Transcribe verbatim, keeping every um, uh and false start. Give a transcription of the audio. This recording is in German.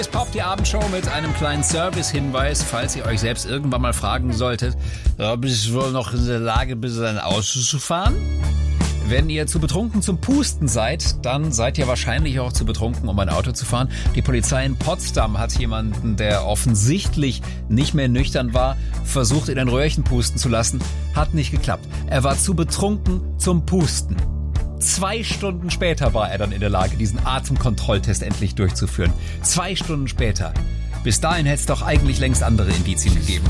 Es poppt die Abendshow mit einem kleinen Service-Hinweis, falls ihr euch selbst irgendwann mal fragen solltet, ob ich wohl noch in der Lage bin, ein Auto zu fahren? Wenn ihr zu betrunken zum Pusten seid, dann seid ihr wahrscheinlich auch zu betrunken, um ein Auto zu fahren. Die Polizei in Potsdam hat jemanden, der offensichtlich nicht mehr nüchtern war, versucht, in ein Röhrchen pusten zu lassen. Hat nicht geklappt. Er war zu betrunken zum Pusten. Zwei Stunden später war er dann in der Lage, diesen Atemkontrolltest endlich durchzuführen. Zwei Stunden später. Bis dahin hätte es doch eigentlich längst andere Indizien gegeben.